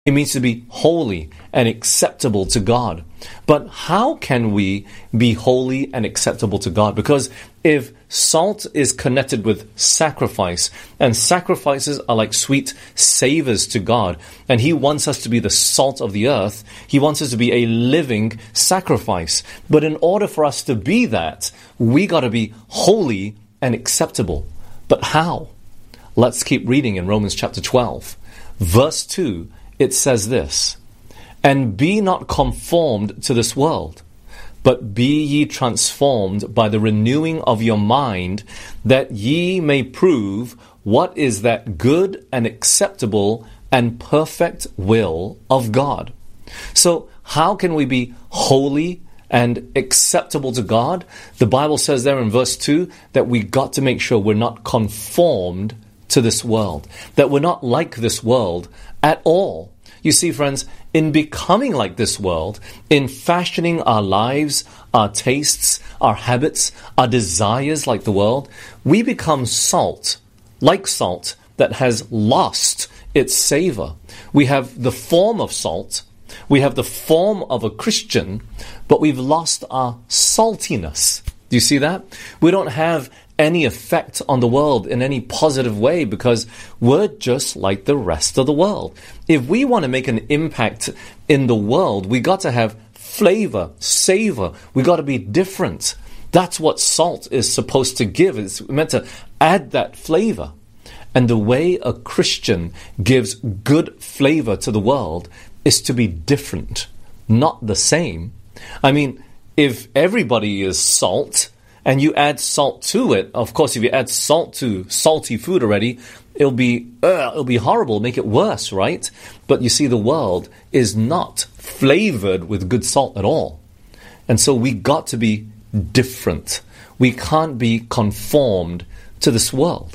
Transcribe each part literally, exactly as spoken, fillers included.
It means to be holy and acceptable to God. But how can we be holy and acceptable to God? Because if salt is connected with sacrifice, and sacrifices are like sweet savors to God, and He wants us to be the salt of the earth, He wants us to be a living sacrifice. But in order for us to be that, we got to be holy and acceptable. But how? Let's keep reading in Romans chapter twelve. Verse two, it says this, "And be not conformed to this world, but be ye transformed by the renewing of your mind, that ye may prove what is that good and acceptable and perfect will of God." So how can we be holy and acceptable to God? The Bible says there in verse two that we got to make sure we're not conformed to this world, that we're not like this world at all. You see, friends, in becoming like this world, in fashioning our lives, our tastes, our habits, our desires like the world, we become salt, like salt that has lost its savor. We have the form of salt, we have the form of a Christian, but we've lost our saltiness. Do you see that? We don't have any effect on the world in any positive way because we're just like the rest of the world. If we want to make an impact in the world, we got to have flavor, savor. We got to be different. That's what salt is supposed to give. It's meant to add that flavor. And the way a Christian gives good flavor to the world is to be different, not the same. I mean, if everybody is salt and you add salt to it, of course, if you add salt to salty food already, it'll be uh, it'll be horrible, make it worse, right? But you see, the world is not flavored with good salt at all. And so we got to be different. We can't be conformed to this world.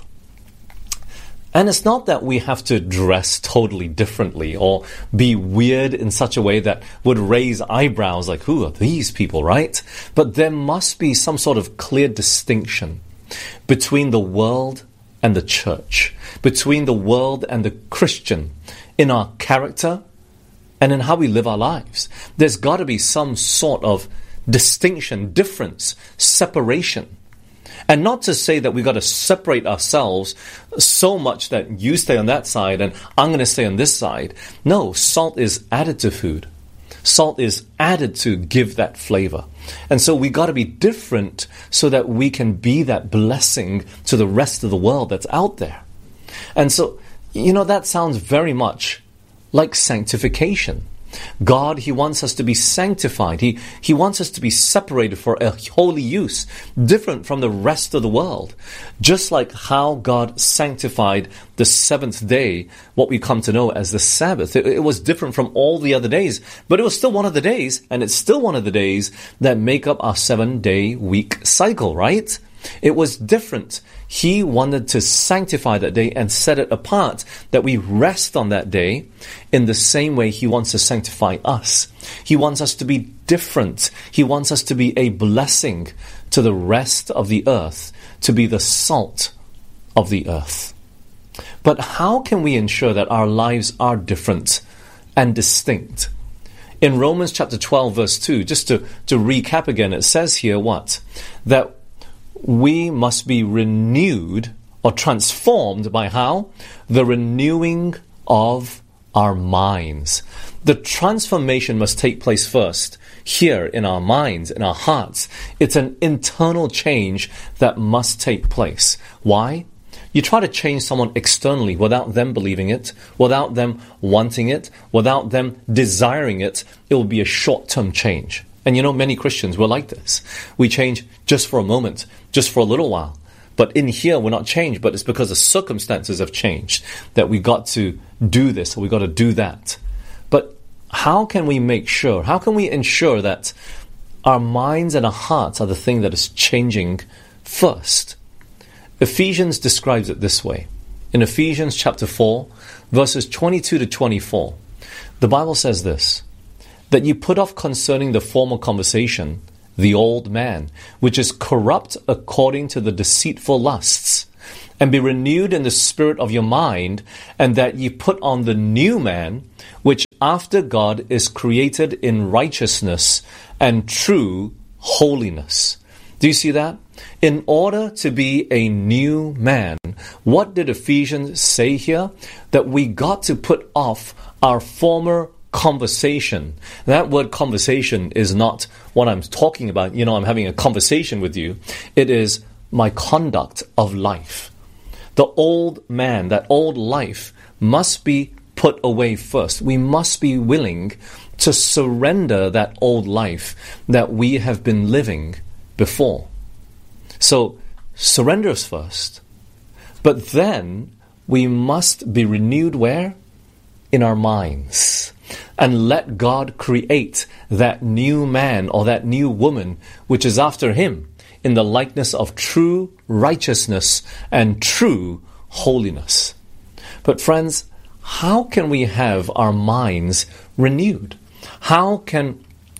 And it's not that we have to dress totally differently or be weird in such a way that would raise eyebrows like, who are these people, right? But there must be some sort of clear distinction between the world and the church, between the world and the Christian, in our character and in how we live our lives. There's got to be some sort of distinction, difference, separation. And not to say that we've got to separate ourselves so much that you stay on that side and I'm going to stay on this side. No, salt is added to food. Salt is added to give that flavor. And so we got to be different so that we can be that blessing to the rest of the world that's out there. And so, you know, that sounds very much like sanctification. God, He wants us to be sanctified. He, he wants us to be separated for a holy use, different from the rest of the world. Just like how God sanctified the seventh day, what we come to know as the Sabbath. It, it was different from all the other days, but it was still one of the days, and it's still one of the days that make up our seven-day week cycle, right? It was different. He wanted to sanctify that day and set it apart, that we rest on that day in the same way He wants to sanctify us. He wants us to be different. He wants us to be a blessing to the rest of the earth, to be the salt of the earth. But how can we ensure that our lives are different and distinct? In Romans chapter twelve, verse two, just to, to recap again, it says here what? That we must be renewed or transformed by how? The renewing of our minds. The transformation must take place first here in our minds, in our hearts. It's an internal change that must take place. Why? You try to change someone externally without them believing it, without them wanting it, without them desiring it, it will be a short-term change. And you know, many Christians, we're like this. We change just for a moment, just for a little while. But in here, we're not changed, but it's because the circumstances have changed that we got to do this or we got to do that. But how can we make sure, how can we ensure that our minds and our hearts are the thing that is changing first? Ephesians describes it this way. In Ephesians chapter four, verses twenty-two to twenty-four, the Bible says this, that you put off concerning the former conversation, the old man, which is corrupt according to the deceitful lusts, and be renewed in the spirit of your mind, and that ye put on the new man, which after God is created in righteousness and true holiness. Do you see that? In order to be a new man, what did Ephesians say here? That we got to put off our former conversation. That word conversation is not what I'm talking about. You know, I'm having a conversation with you. It is my conduct of life. The old man, that old life, must be put away first. We must be willing to surrender that old life that we have been living before. So, surrender us first. But then, we must be renewed where? In our minds. And let God create that new man or that new woman which is after him in the likeness of true righteousness and true holiness. But friends, how can we have our minds renewed? How can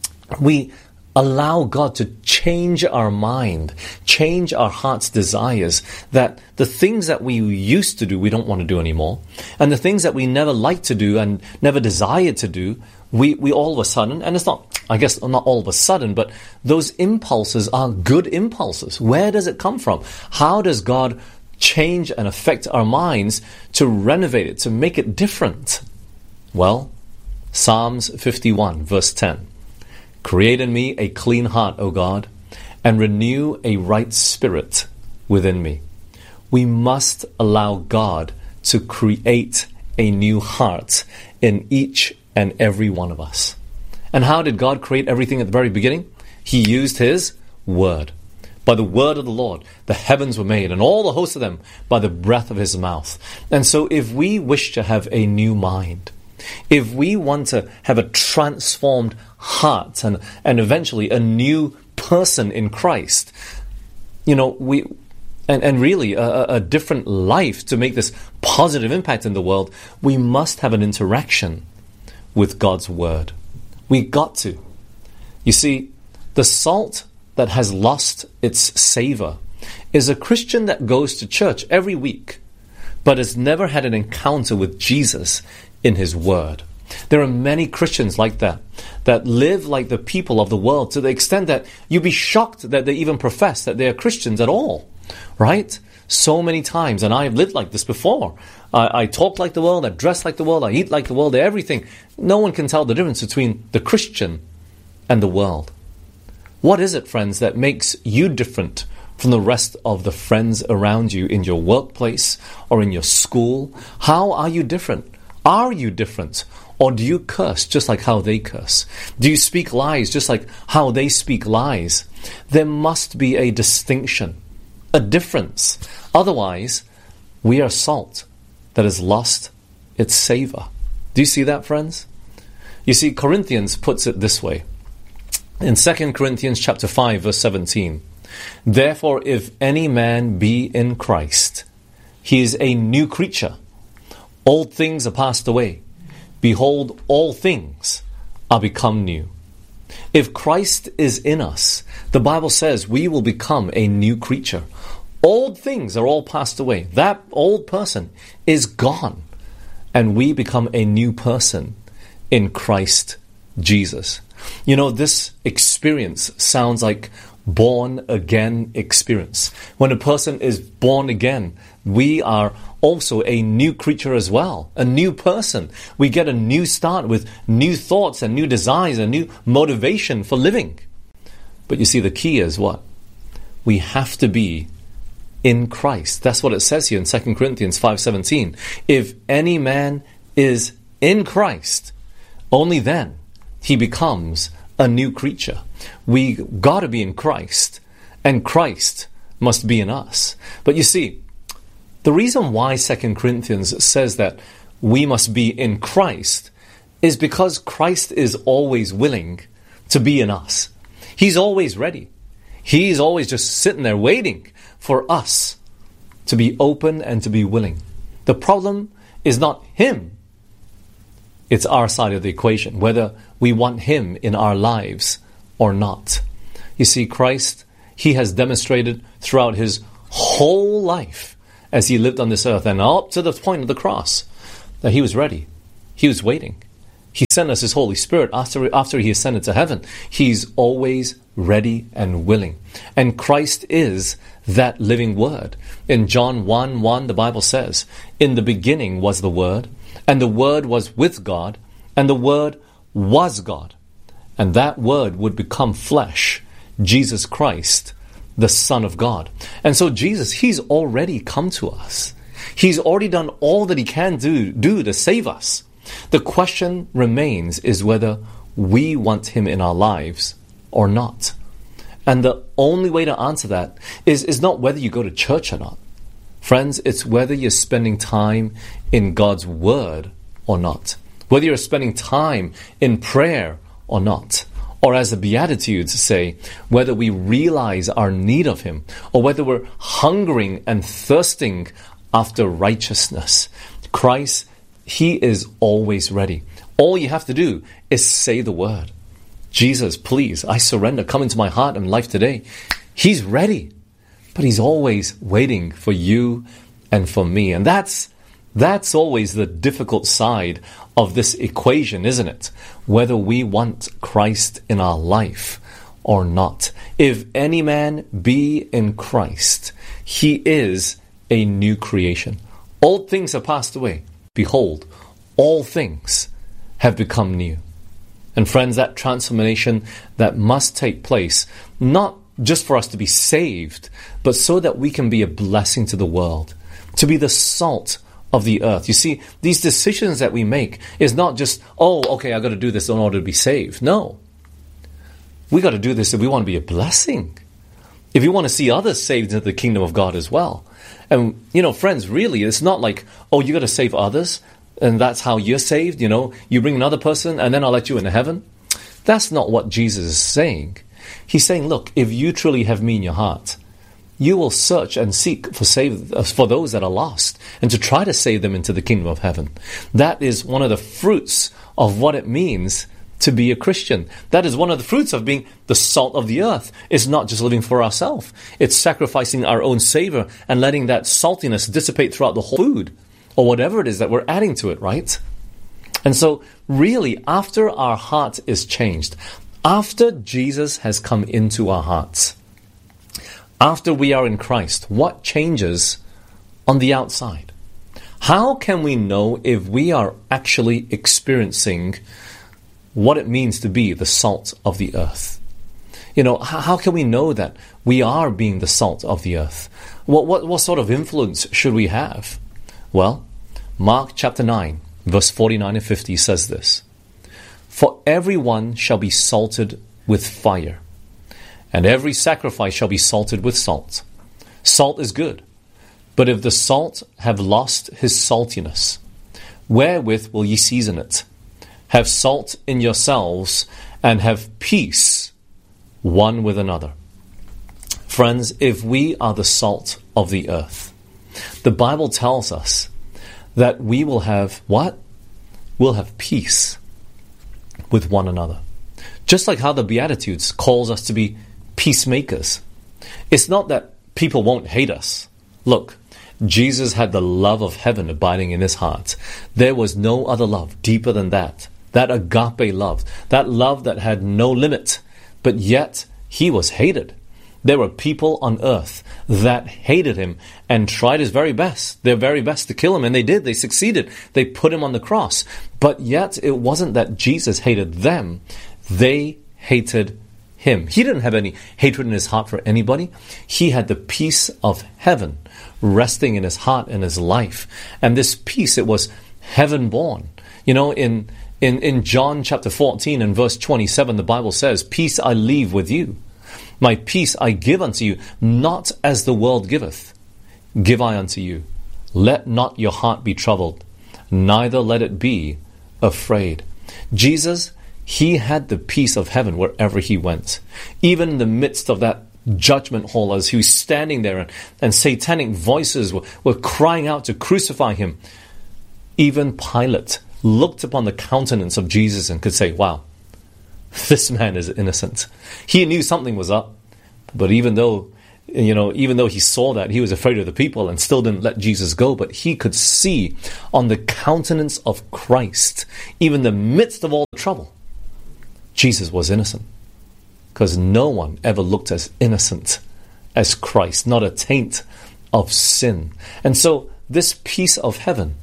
we allow God to change our mind, change our heart's desires, that the things that we used to do, we don't want to do anymore, and the things that we never liked to do and never desired to do, we, we all of a sudden, and it's not, I guess not all of a sudden, but those impulses are good impulses. Where does it come from? How does God change and affect our minds to renovate it, to make it different? Well, Psalms fifty-one, verse ten. Create in me a clean heart, O God, and renew a right spirit within me. We must allow God to create a new heart in each and every one of us. And how did God create everything at the very beginning? He used His Word. By the word of the Lord, the heavens were made, and all the hosts of them by the breath of His mouth. And so if we wish to have a new mind, if we want to have a transformed heart and, and eventually a new person in Christ, you know, we and, and really a, a different life to make this positive impact in the world, we must have an interaction with God's Word. We got to. You see, the salt that has lost its savor is a Christian that goes to church every week, but has never had an encounter with Jesus in His Word. There are many Christians like that, that live like the people of the world to the extent that you'd be shocked that they even profess that they are Christians at all, right? So many times, and I have lived like this before. I, I talk like the world, I dress like the world, I eat like the world, everything. No one can tell the difference between the Christian and the world. What is it, friends, that makes you different from the rest of the friends around you in your workplace or in your school? How are you different? Are you different? Or do you curse just like how they curse? Do you speak lies just like how they speak lies? There must be a distinction, a difference. Otherwise, we are salt that has lost its savor. Do you see that, friends? You see, Corinthians puts it this way. In Second Corinthians chapter five, verse seventeen, therefore, if any man be in Christ, he is a new creature. Old things are passed away. Behold, all things are become new. If Christ is in us, the Bible says we will become a new creature. Old things are all passed away. That old person is gone. And we become a new person in Christ Jesus. You know, this experience sounds like born again experience. When a person is born again, we are also a new creature as well, a new person. We get a new start with new thoughts and new desires and new motivation for living. But you see, the key is what? We have to be in Christ. That's what it says here in Second Corinthians five seventeen. If any man is in Christ, only then he becomes a new creature. We got to be in Christ, and Christ must be in us. But you see, the reason why Second Corinthians says that we must be in Christ is because Christ is always willing to be in us. He's always ready. He's always just sitting there waiting for us to be open and to be willing. The problem is not Him. It's our side of the equation, whether we want Him in our lives or not. You see, Christ, He has demonstrated throughout His whole life as he lived on this earth and up to the point of the cross, that he was ready. He was waiting. He sent us his Holy Spirit after, after he ascended to heaven. He's always ready and willing. And Christ is that living word. In John one one, the Bible says, "In the beginning was the Word, and the Word was with God, and the Word was God. And that Word would become flesh, Jesus Christ, the Son of God." And so Jesus, he's already come to us. He's already done all that he can do, do to save us. The question remains is whether we want him in our lives or not. And the only way to answer that is, is not whether you go to church or not. Friends, it's whether you're spending time in God's Word or not. Whether you're spending time in prayer or not. Or as the Beatitudes say, whether we realize our need of him, or whether we're hungering and thirsting after righteousness. Christ, he is always ready. All you have to do is say the word. "Jesus, please, I surrender. Come into my heart and life today." He's ready. But he's always waiting for you and for me. And that's that's always the difficult side of this equation, isn't it? Whether we want Christ in our life or not. If any man be in Christ, he is a new creation. Old things have passed away. Behold, all things have become new. And friends, that transformation that must take place, not just for us to be saved, but so that we can be a blessing to the world, to be the salt of the earth. You see, these decisions that we make is not just, oh, okay, I got to do this in order to be saved. No. We got to do this if we want to be a blessing. If you want to see others saved into the kingdom of God as well. And, you know, friends, really, it's not like, oh, you got to save others, and that's how you're saved, you know. You bring another person, and then I'll let you into heaven. That's not what Jesus is saying. He's saying, look, if you truly have me in your heart, you will search and seek for save for those that are lost, and to try to save them into the kingdom of heaven. That is one of the fruits of what it means to be a Christian. That is one of the fruits of being the salt of the earth. It's not just living for ourselves. It's sacrificing our own savor and letting that saltiness dissipate throughout the whole food, or whatever it is that we're adding to it, right? And so, really, after our heart is changed, after Jesus has come into our hearts, after we are in Christ, what changes on the outside? How can we know if we are actually experiencing what it means to be the salt of the earth? You know, how can we know that we are being the salt of the earth? What, what, what sort of influence should we have? Well, Mark chapter nine, verse forty-nine and fifty says this: "For everyone shall be salted with fire, and every sacrifice shall be salted with salt. Salt is good, but if the salt have lost his saltiness, wherewith will ye season it? Have salt in yourselves, and have peace one with another." Friends, if we are the salt of the earth, the Bible tells us that we will have what? We'll have peace with one another. Just like how the Beatitudes calls us to be peacemakers. It's not that people won't hate us. Look, Jesus had the love of heaven abiding in his heart. There was no other love deeper than that. That agape love. That love that had no limit. But yet, he was hated. There were people on earth that hated him and tried his very best, their very best to kill him. And they did. They succeeded. They put him on the cross. But yet, it wasn't that Jesus hated them. They hated him. He didn't have any hatred in his heart for anybody. He had the peace of heaven resting in his heart and his life. And this peace, it was heaven born. You know, in, in, in John chapter fourteen and verse twenty-seven, the Bible says, "Peace I leave with you. My peace I give unto you, not as the world giveth, give I unto you. Let not your heart be troubled, neither let it be afraid." Jesus, he had the peace of heaven wherever he went. Even in the midst of that judgment hall, as he was standing there and, and satanic voices were, were crying out to crucify him, even Pilate looked upon the countenance of Jesus and could say, wow, this man is innocent. He knew something was up, but even though You know, even though he saw that, he was afraid of the people and still didn't let Jesus go. But he could see on the countenance of Christ, even in the midst of all the trouble, Jesus was innocent. Because no one ever looked as innocent as Christ, not a taint of sin. And so this peace of heaven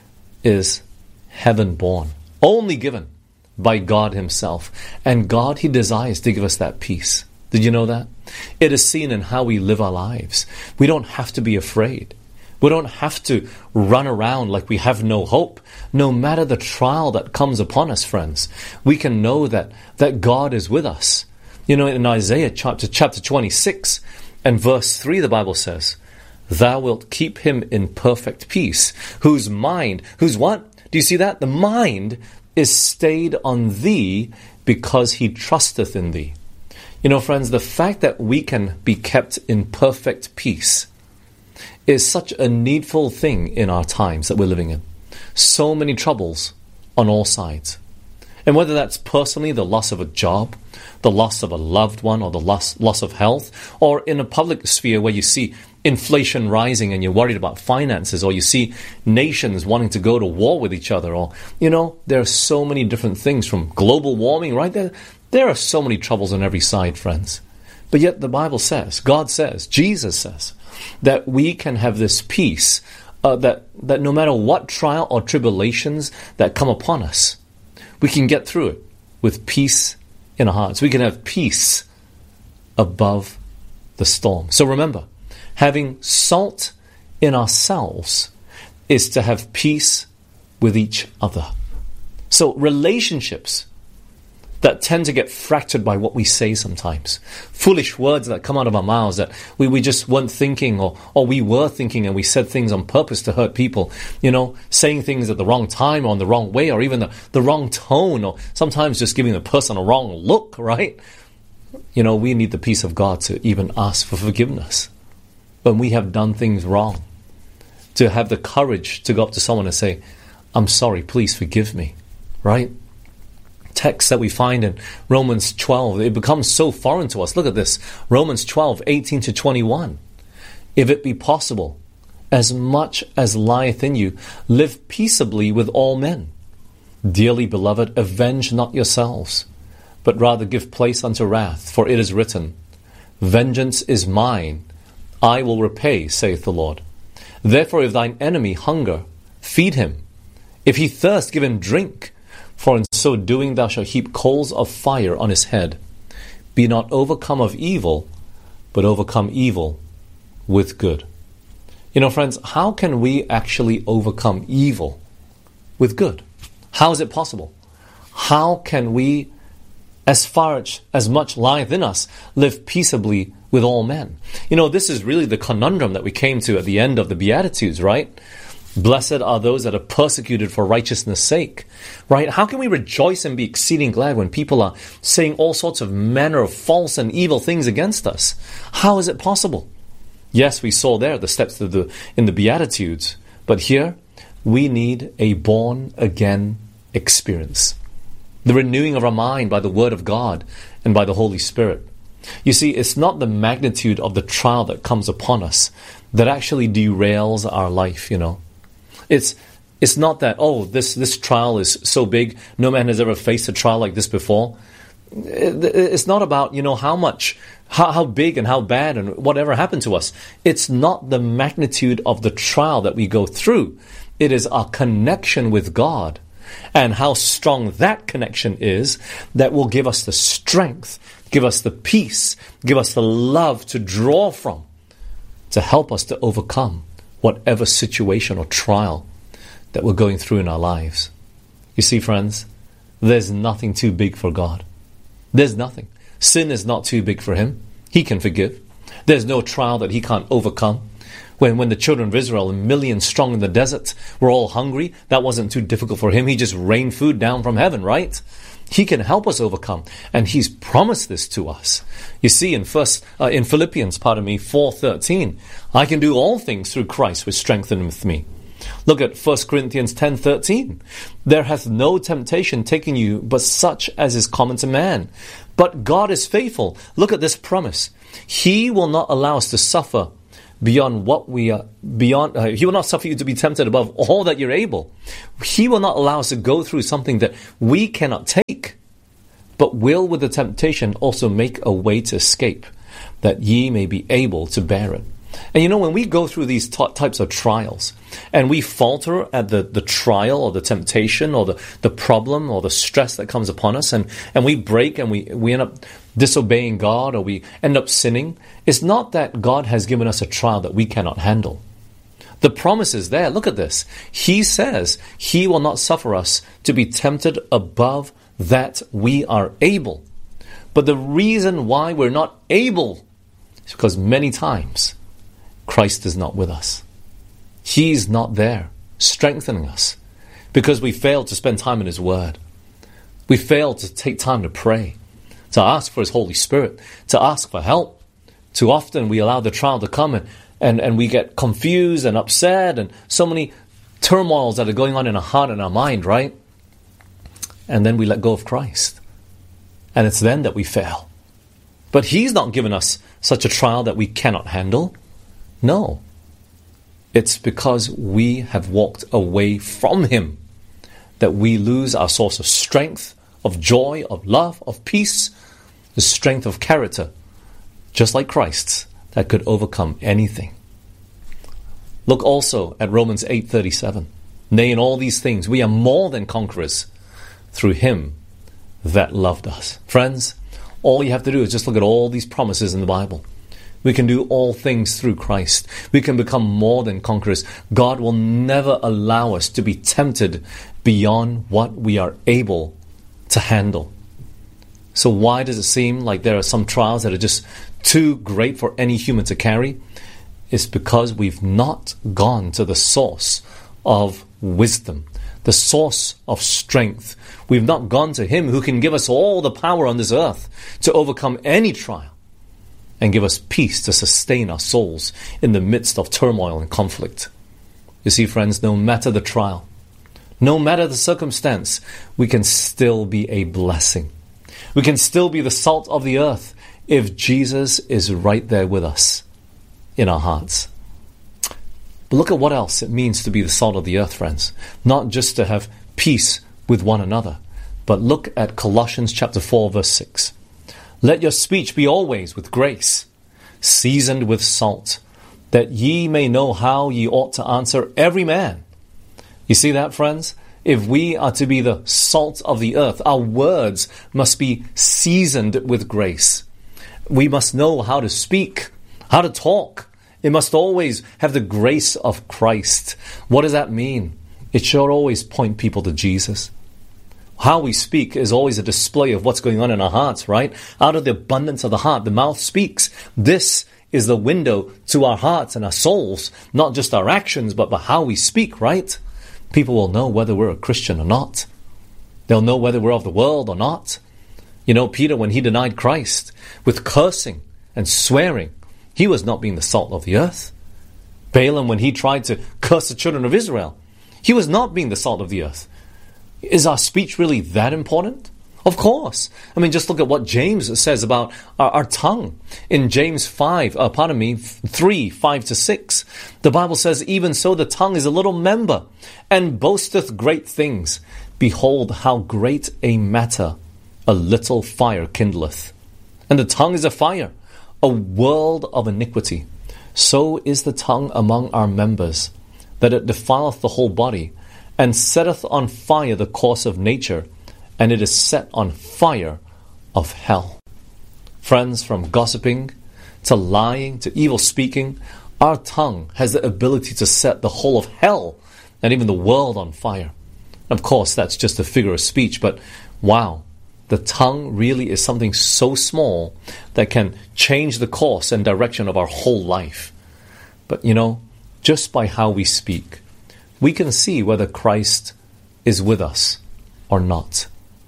is heaven born, only given by God himself. And God, he desires to give us that peace. Did you know that? It is seen in how we live our lives. We don't have to be afraid. We don't have to run around like we have no hope. No matter the trial that comes upon us, friends, we can know that, that God is with us. You know, in Isaiah chapter, chapter twenty-six and verse three, the Bible says, "Thou wilt keep him in perfect peace, whose mind," whose what? Do you see that? The mind is stayed on thee because he trusteth in thee. You know, friends, the fact that we can be kept in perfect peace is such a needful thing in our times that we're living in. So many troubles on all sides. And whether that's personally the loss of a job, the loss of a loved one, or the loss, loss of health, or in a public sphere where you see inflation rising and you're worried about finances, or you see nations wanting to go to war with each other, or, you know, there are so many different things from global warming, right? There, there are so many troubles on every side, friends. But yet the Bible says, God says, Jesus says, that we can have this peace, uh, that, that no matter what trial or tribulations that come upon us, we can get through it with peace in our hearts. We can have peace above the storm. So remember, having salt in ourselves is to have peace with each other. So relationships that tend to get fractured by what we say sometimes, foolish words that come out of our mouths that we, we just weren't thinking, or, or we were thinking and we said things on purpose to hurt people, you know, saying things at the wrong time or in the wrong way, or even the, the wrong tone, or sometimes just giving the person a wrong look, right? You know, we need the peace of God to even ask for forgiveness when we have done things wrong, to have the courage to go up to someone and say, "I'm sorry, please forgive me," right? Text that we find in Romans twelve, it becomes so foreign to us. Look at this, Romans twelve, eighteen to twenty-one. "If it be possible, as much as lieth in you, live peaceably with all men. Dearly beloved, avenge not yourselves, but rather give place unto wrath. For it is written, Vengeance is mine, I will repay, saith the Lord. Therefore if thine enemy hunger, feed him. If he thirst, give him drink. For in so doing thou shalt heap coals of fire on his head. Be not overcome of evil, but overcome evil with good." You know, friends, how can we actually overcome evil with good? How is it possible? How can we, as far as, as much lieth in us, live peaceably with all men? You know, this is really the conundrum that we came to at the end of the Beatitudes, right? Blessed are those that are persecuted for righteousness' sake, right? How can we rejoice and be exceeding glad when people are saying all sorts of manner of false and evil things against us? How is it possible? Yes, we saw there the steps to the, in the Beatitudes, but here we need a born-again experience. The renewing of our mind by the Word of God and by the Holy Spirit. You see, it's not the magnitude of the trial that comes upon us that actually derails our life, you know. It's it's not that, oh, this, this trial is so big, no man has ever faced a trial like this before. It's not about, you know, how much, how, how big and how bad and whatever happened to us. It's not the magnitude of the trial that we go through. It is our connection with God and how strong that connection is that will give us the strength, give us the peace, give us the love to draw from, to help us to overcome whatever situation or trial that we're going through in our lives. You see, friends, there's nothing too big for God. There's nothing. Sin is not too big for him. He can forgive. There's no trial that he can't overcome. When, when the children of Israel, a million strong in the desert, were all hungry, that wasn't too difficult for him. He just rained food down from heaven, right? He can help us overcome, and he's promised this to us. You see, in first, uh, in Philippians, pardon me, four thirteen, I can do all things through Christ which strengtheneth me. Look at First Corinthians ten thirteen. There hath no temptation taken you but such as is common to man. But God is faithful. Look at this promise. He will not allow us to suffer beyond what we are, beyond, uh, He will not suffer you to be tempted above all that you're able. He will not allow us to go through something that we cannot take, but will with the temptation also make a way to escape, that ye may be able to bear it. And you know, when we go through these t- types of trials, and we falter at the, the trial or the temptation or the, the problem or the stress that comes upon us, and, and we break and we, we end up disobeying God, or we end up sinning, it's not that God has given us a trial that we cannot handle. The promise is there. Look at this. He says He will not suffer us to be tempted above that we are able. But the reason why we're not able is because many times Christ is not with us. He's not there strengthening us because we failed to spend time in His Word. We failed to take time to pray, to ask for His Holy Spirit, to ask for help. Too often we allow the trial to come and, and, and we get confused and upset and so many turmoils that are going on in our heart and our mind, right? And then we let go of Christ. And it's then that we fail. But He's not given us such a trial that we cannot handle. No. It's because we have walked away from Him that we lose our source of strength, of joy, of love, of peace, the strength of character, just like Christ's, that could overcome anything. Look also at Romans eight thirty-seven. Nay, in all these things we are more than conquerors through Him that loved us. Friends, all you have to do is just look at all these promises in the Bible. We can do all things through Christ. We can become more than conquerors. God will never allow us to be tempted beyond what we are able to handle. So why does it seem like there are some trials that are just too great for any human to carry? It's because we've not gone to the source of wisdom, the source of strength. We've not gone to Him who can give us all the power on this earth to overcome any trial and give us peace to sustain our souls in the midst of turmoil and conflict. You see, friends, no matter the trial, no matter the circumstance, we can still be a blessing. We can still be the salt of the earth if Jesus is right there with us in our hearts. But look at what else it means to be the salt of the earth, friends. Not just to have peace with one another, but look at Colossians chapter four, verse six. Let your speech be always with grace, seasoned with salt, that ye may know how ye ought to answer every man. You see that, friends? If we are to be the salt of the earth, our words must be seasoned with grace. We must know how to speak, how to talk. It must always have the grace of Christ. What does that mean? It should always point people to Jesus. How we speak is always a display of what's going on in our hearts, right? Out of the abundance of the heart, the mouth speaks. This is the window to our hearts and our souls, not just our actions, but by how we speak, right? People will know whether we're a Christian or not. They'll know whether we're of the world or not. You know, Peter, when he denied Christ with cursing and swearing, he was not being the salt of the earth. Balaam, when he tried to curse the children of Israel, he was not being the salt of the earth. Is our speech really that important? Of course. I mean, just look at what James says about our, our tongue. In James five, uh, pardon me, three, five to six, the Bible says, even so the tongue is a little member, and boasteth great things. Behold, how great a matter a little fire kindleth. And the tongue is a fire, a world of iniquity. So is the tongue among our members, that it defileth the whole body, and setteth on fire the course of nature, and it is set on fire of hell. Friends, from gossiping to lying to evil speaking, our tongue has the ability to set the whole of hell and even the world on fire. Of course, that's just a figure of speech, but wow, the tongue really is something so small that can change the course and direction of our whole life. But you know, just by how we speak, we can see whether Christ is with us or not.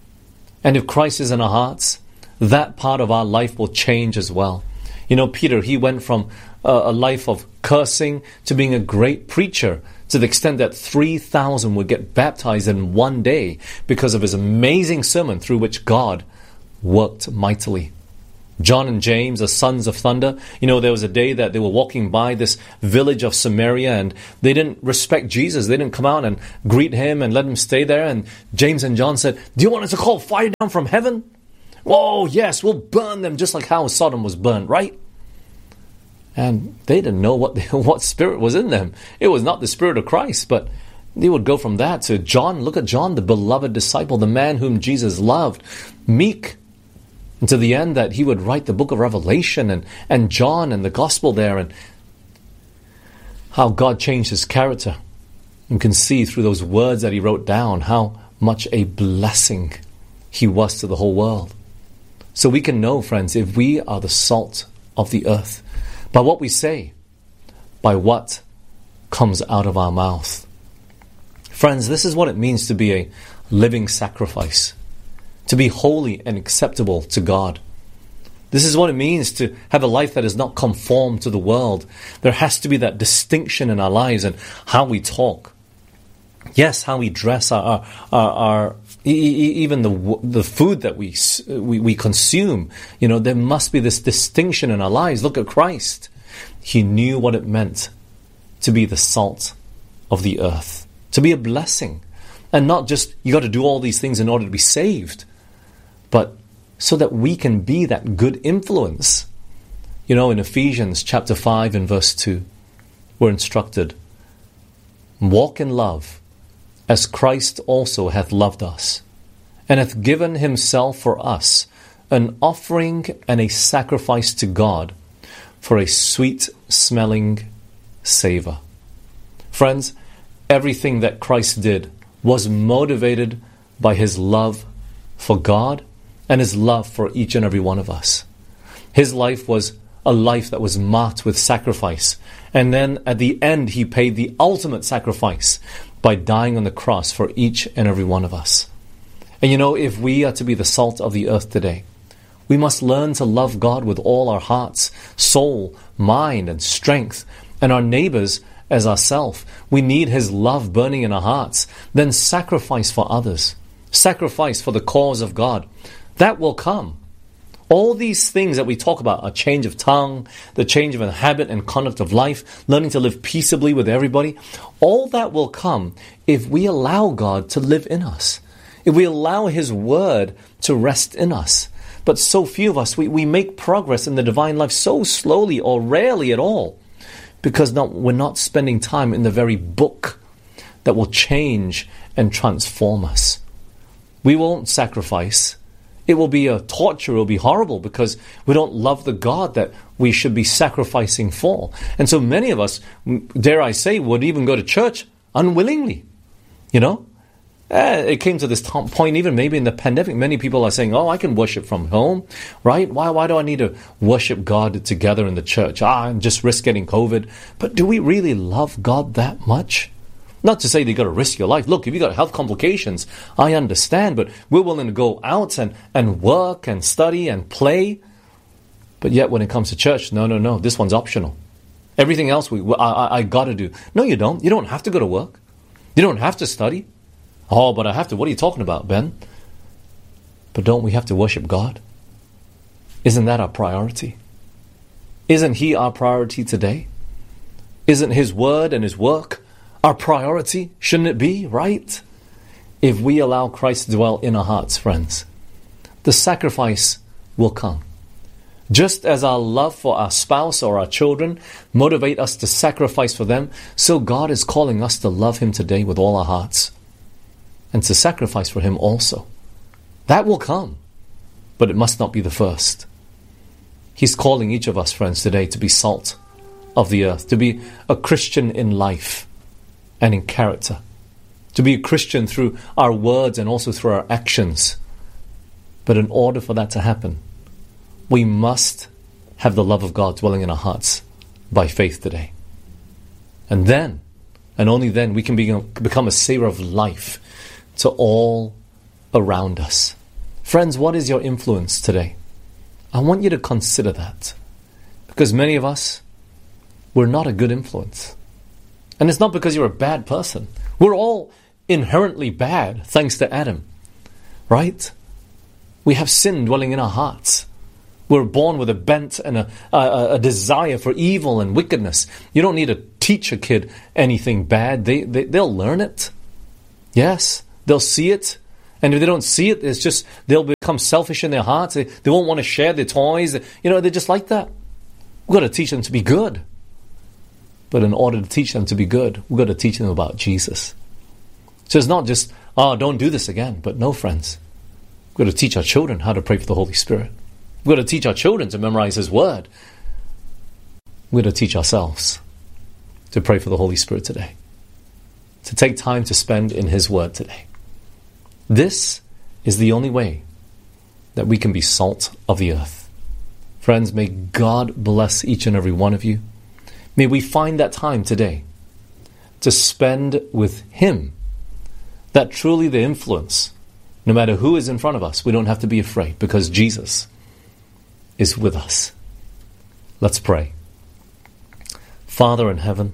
And if Christ is in our hearts, that part of our life will change as well. You know, Peter, he went from uh, a life of cursing to being a great preacher, to the extent that three thousand would get baptized in one day because of his amazing sermon through which God worked mightily. John and James, the sons of thunder, you know, there was a day that they were walking by this village of Samaria and they didn't respect Jesus. They didn't come out and greet him and let him stay there. And James and John said, "Do you want us to call fire down from heaven?" "Oh, yes, we'll burn them just like how Sodom was burned," right? And they didn't know what, what spirit was in them. It was not the Spirit of Christ, but they would go from that to John. Look at John, the beloved disciple, the man whom Jesus loved, meek, and to the end that he would write the book of Revelation and, and John and the gospel there, and how God changed his character. You can see through those words that he wrote down how much a blessing he was to the whole world. So we can know, friends, if we are the salt of the earth, by what we say, by what comes out of our mouth. Friends, this is what it means to be a living sacrifice, to be holy and acceptable to God. This is what it means to have a life that is not conformed to the world. There has to be that distinction in our lives and how we talk. Yes, how we dress, our, our, our even the the food that we, we we consume. You know, there must be this distinction in our lives. Look at Christ. He knew what it meant to be the salt of the earth, to be a blessing, and not just you got to do all these things in order to be saved, but so that we can be that good influence. You know, in Ephesians chapter five and verse two, we're instructed, walk in love, as Christ also hath loved us, and hath given himself for us, an offering and a sacrifice to God, for a sweet-smelling savour. Friends, everything that Christ did was motivated by his love for God and his love for each and every one of us. His life was a life that was marked with sacrifice. And then at the end, he paid the ultimate sacrifice by dying on the cross for each and every one of us. And you know, if we are to be the salt of the earth today, we must learn to love God with all our hearts, soul, mind, and strength, and our neighbors as ourselves. We need his love burning in our hearts. Then sacrifice for others. Sacrifice for the cause of God. That will come. All these things that we talk about, a change of tongue, the change of a habit and conduct of life, learning to live peaceably with everybody, all that will come if we allow God to live in us, if we allow his word to rest in us. But so few of us, we, we make progress in the divine life so slowly or rarely at all, because not, we're not spending time in the very book that will change and transform us. We won't sacrifice. It will be a torture, it will be horrible, because we don't love the God that we should be sacrificing for. And so many of us, dare I say, would even go to church unwillingly. You know? Uh, it came to this t- point, even maybe in the pandemic, many people are saying, oh, I can worship from home, right? Why Why do I need to worship God together in the church? Ah, and just risk getting COVID. But do we really love God that much? Not to say that you got to risk your life. Look, if you got health complications, I understand, but we're willing to go out and, and work and study and play. But yet when it comes to church, no, no, no, this one's optional. Everything else we I, I, I got to do. No, you don't. You don't have to go to work. You don't have to study. Oh, but I have to. What are you talking about, Ben? But don't we have to worship God? Isn't that our priority? Isn't he our priority today? Isn't his word and his work our priority? Shouldn't it be, right? If we allow Christ to dwell in our hearts, friends, the sacrifice will come. Just as our love for our spouse or our children motivate us to sacrifice for them, so God is calling us to love him today with all our hearts and to sacrifice for him also. That will come, but it must not be the first. He's calling each of us, friends, today to be salt of the earth, to be a Christian in life and in character, to be a Christian through our words and also through our actions. But in order for that to happen, we must have the love of God dwelling in our hearts by faith today. And then, and only then, we can be, become a savor of life to all around us. Friends, what is your influence today? I want you to consider that. Because many of us, we're not a good influence. And it's not because you're a bad person. We're all inherently bad, thanks to Adam. Right? We have sin dwelling in our hearts. We're born with a bent and a, a, a desire for evil and wickedness. You don't need to teach a kid anything bad. They, they, they'll learn it. Yes, they'll see it. And if they don't see it, it's just they'll become selfish in their hearts. They, they won't want to share their toys. You know, they're just like that. We've got to teach them to be good. But in order to teach them to be good, we've got to teach them about Jesus. So it's not just, oh, don't do this again. But no, friends. We've got to teach our children how to pray for the Holy Spirit. We've got to teach our children to memorize His Word. We've got to teach ourselves to pray for the Holy Spirit today. To take time to spend in His Word today. This is the only way that we can be salt of the earth. Friends, may God bless each and every one of you. May we find that time today to spend with Him. That truly the influence, no matter who is in front of us, we don't have to be afraid because Jesus is with us. Let's pray. Father in heaven,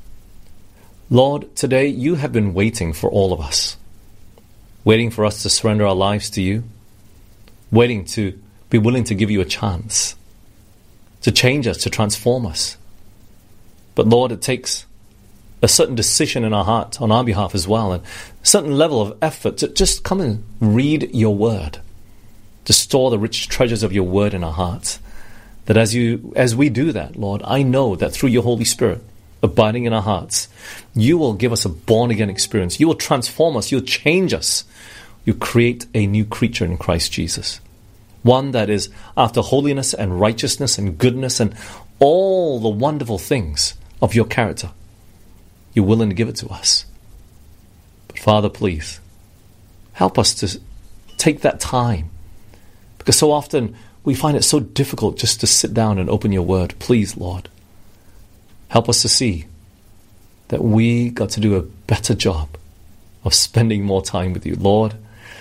Lord, today you have been waiting for all of us. Waiting for us to surrender our lives to you. Waiting to be willing to give you a chance. To change us, to transform us. But Lord, it takes a certain decision in our heart on our behalf as well. And a certain level of effort to just come and read your word. To store the rich treasures of your word in our hearts. That as you, as we do that, Lord, I know that through your Holy Spirit abiding in our hearts, you will give us a born-again experience. You will transform us. You'll change us. You create a new creature in Christ Jesus. One that is after holiness and righteousness and goodness and all the wonderful things of your character. You're willing to give it to us. But Father, please, help us to take that time. Because so often we find it so difficult just to sit down and open your word. Please, Lord, help us to see that we got to do a better job of spending more time with you. Lord,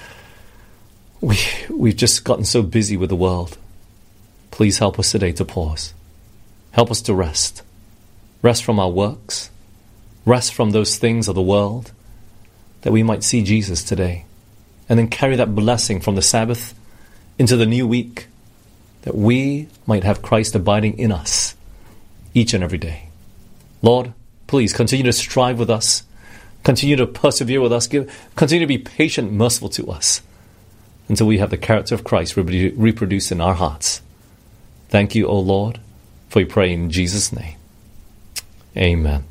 we, we've just gotten so busy with the world. Please help us today to pause. Help us to rest. Rest from our works. Rest from those things of the world, that we might see Jesus today. And then carry that blessing from the Sabbath into the new week, that we might have Christ abiding in us each and every day. Lord, please continue to strive with us. Continue to persevere with us. Give, continue to be patient, merciful to us until we have the character of Christ reprodu- reproduced in our hearts. Thank you, O Lord, for we pray in Jesus' name. Amen.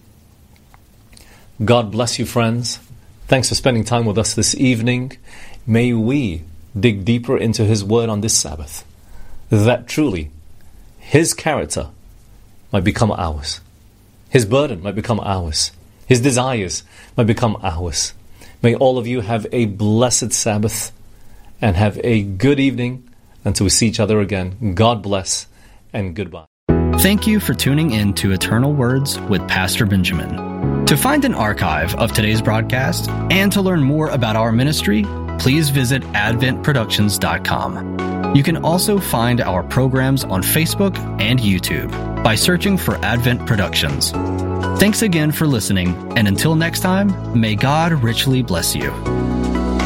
God bless you, friends. Thanks for spending time with us this evening. May we dig deeper into His Word on this Sabbath, that truly His character might become ours. His burden might become ours. His desires might become ours. May all of you have a blessed Sabbath and have a good evening until we see each other again. God bless and goodbye. Thank you for tuning in to Eternal Words with Pastor Benjamin. To find an archive of today's broadcast and to learn more about our ministry, please visit advent productions dot com. You can also find our programs on Facebook and YouTube by searching for Advent Productions. Thanks again for listening, and until next time, may God richly bless you.